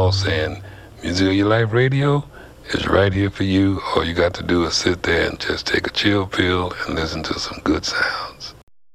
call saying, Music of Your Life Radio is right here for you. All you got to do is sit there and just take a chill pill and listen to some good sounds.